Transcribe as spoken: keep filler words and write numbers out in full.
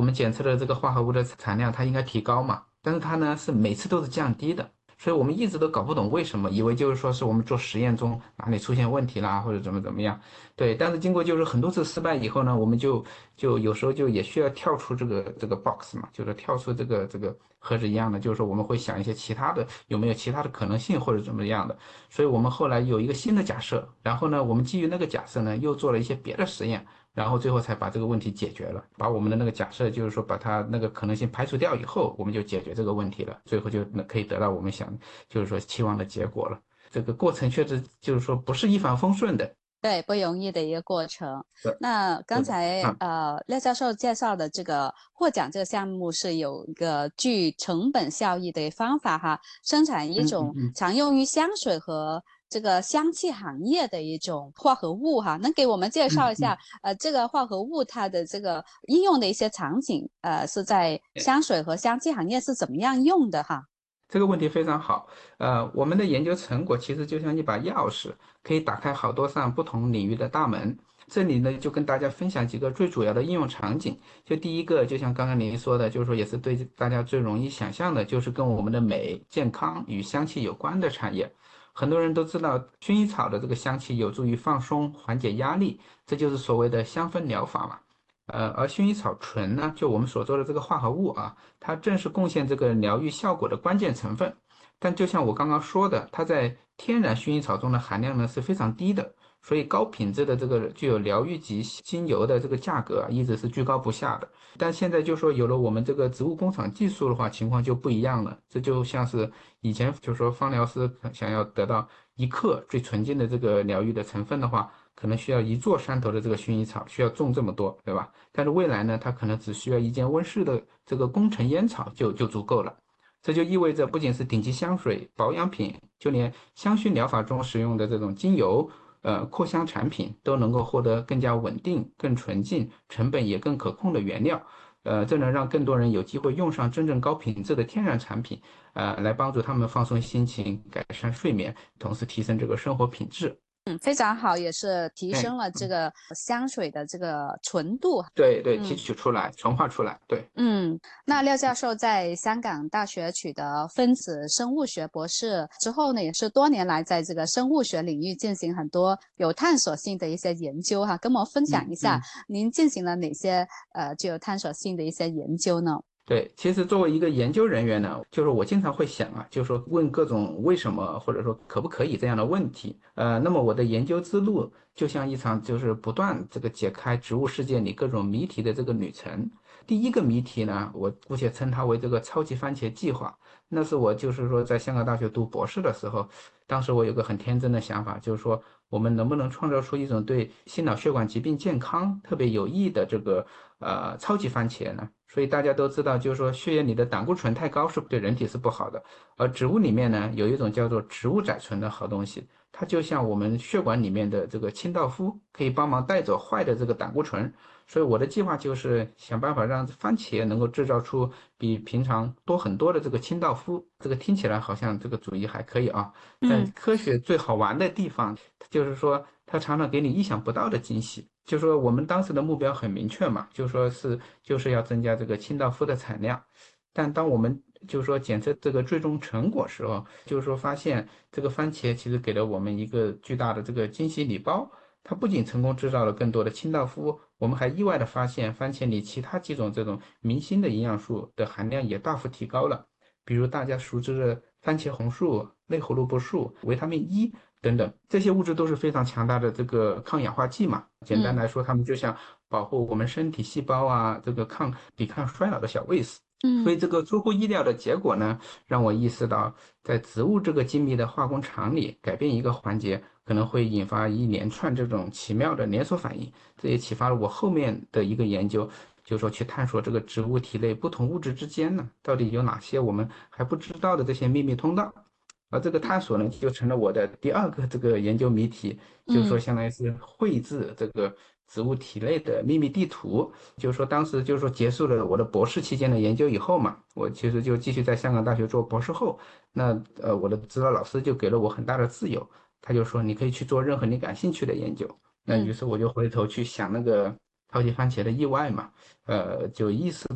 们检测的这个化合物的产量它应该提高嘛，但是它呢是每次都是降低的。所以我们一直都搞不懂为什么，以为就是说是我们做实验中哪里出现问题啦，或者怎么怎么样。对，但是经过就是很多次失败以后呢，我们就就有时候就也需要跳出这个这个 box 嘛，就是跳出这个这个盒子一样的，就是说我们会想一些其他的有没有其他的可能性或者怎么样的。所以我们后来有一个新的假设，然后呢，我们基于那个假设呢，又做了一些别的实验，然后最后才把这个问题解决了，把我们的那个假设，就是说把它那个可能性排除掉以后，我们就解决这个问题了，最后就可以得到我们想，就是说期望的结果了。这个过程确实就是说不是一帆风顺的。 对，不容易的一个过程。 是那刚是的， 才啊， 呃廖教授介绍的这个获奖这个项目是有一个具成本效益的方法哈，生产一种嗯嗯嗯。 常用于香水和这个香气行业的一种化合物哈，能给我们介绍一下嗯嗯。 呃这个化合物它的这个应用的一些场景，呃是在香水和香气行业是怎么样用的哈？ 这个问题非常好，呃，我们的研究成果其实就像一把钥匙，可以打开好多扇不同领域的大门。这里呢，就跟大家分享几个最主要的应用场景。就第一个，就像刚刚您说的，就是说也是对大家最容易想象的，就是跟我们的美、健康与香气有关的产业。很多人都知道，薰衣草的这个香气有助于放松、缓解压力，这就是所谓的香氛疗法嘛。呃，而薰衣草醇呢，就我们所做的这个化合物啊。它正是贡献这个疗愈效果的关键成分。但就像我刚刚说的，它在天然薰衣草中的含量呢是非常低的，所以高品质的这个具有疗愈级精油的这个价格啊，一直是居高不下的。但现在就说有了我们这个植物工厂技术的话，情况就不一样了。这就像是以前就说芳疗师想要得到一克最纯净的这个疗愈的成分的话，可能需要一座山头的这个薰衣草，需要种这么多，对吧？但是未来呢，它可能只需要一间温室的这个工程烟草就就足够了。这就意味着，不仅是顶级香水、保养品，就连香薰疗法中使用的这种精油、呃扩香产品，都能够获得更加稳定、更纯净、成本也更可控的原料。呃，这能让更多人有机会用上真正高品质的天然产品，呃，来帮助他们放松心情、改善睡眠，同时提升这个生活品质。 嗯，非常好，也是提哎， 升了这个香水的这个纯度。 对对，提嗯。 取出来，纯化出来，对。 嗯，那廖教授在香港大学取得分子生物学博士之后呢，也是多年来在这个生物学领域进行很多有探索性的一些研究哈，跟我们分享一下嗯嗯。 您进行了哪些呃具有探索性的一些研究呢？ 对，其实作为一个研究人员呢，就是我经常会想啊，就是说问各种为什么或者说可不可以这样的问题。呃，那么我的研究之路就像一场就是不断这个解开植物世界里各种谜题的这个旅程。第一个谜题呢，我姑且称它为这个超级番茄计划。那是我就是说在香港大学读博士的时候，当时我有个很天真的想法，就是说我们能不能创造出一种对心脑血管疾病健康特别有益的这个呃超级番茄呢？所以大家都知道，就是说血液里的胆固醇太高是对人体是不好的。而植物里面呢，有一种叫做植物甾醇的好东西，它就像我们血管里面的这个清道夫，可以帮忙带走坏的这个胆固醇。所以我的计划就是想办法让番茄能够制造出比平常多很多的这个清道夫。这个听起来好像这个主意还可以啊，但嗯。 科学最好玩的地方就是说，它常常给你意想不到的惊喜。就说我们当时的目标很明确嘛，就说是就是要增加这个清道夫的产量。但当我们就是说检测这个最终成果时候，就是说发现这个番茄其实给了我们一个巨大的这个惊喜礼包。它不仅成功制造了更多的清道夫，我们还意外的发现番茄里其他几种这种明星的营养素的含量也大幅提高了。比如大家熟知的番茄红素、类胡萝卜素、维他命 E 等等，这些物质都是非常强大的这个抗氧化剂嘛。简单嗯。 来说，它们就像保护我们身体细胞啊，这个抗抵抗衰老的小卫士。所嗯。 以这个出乎意料的结果呢，让我意识到，在植物这个精密的化工厂里，改变一个环节可能会引发一连串这种奇妙的连锁反应。这也启发了我后面的一个研究，就是说去探索这个植物体内不同物质之间呢，到底有哪些我们还不知道的这些秘密通道。而这个探索呢，就成了我的第二个这个研究谜题，就是说嗯。 相当于是绘制这个植物体内的秘密地图。就是说当时就是说结束了我的博士期间的研究以后嘛，我其实就继续在香港大学做博士后。那呃，我的指导老师就给了我很大的自由，他就说你可以去做任何你感兴趣的研究。那嗯。 于是我就回头去想那个超级番茄的意外嘛，呃，就意识